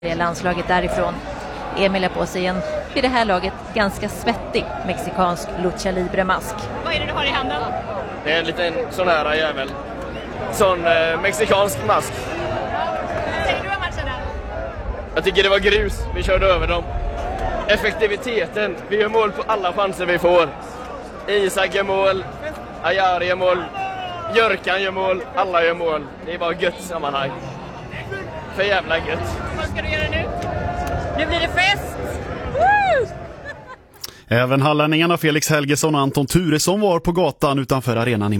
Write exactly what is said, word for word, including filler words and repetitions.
Det landslaget därifrån. Emil är på sig en, vid det här laget, ganska svettig mexikansk lucha libre-mask. Vad är det du har i handen? Det är en liten sån här jävel. Sån eh, mexikansk mask. Vad säger du om matchen där? Jag tycker det var grus. Vi körde över dem. Effektiviteten. Vi gör mål på alla chanser vi får. Isak gör mål. Ayari gör mål. Jörkan gör mål. Alla gör mål. Det är bara gött sammanhang. För jävla gött. Vad ska du göra nu? Nu blir det fest! Woo! Även hallänningarna Felix Helgesson och Anton Turesson var på gatan utanför arenan i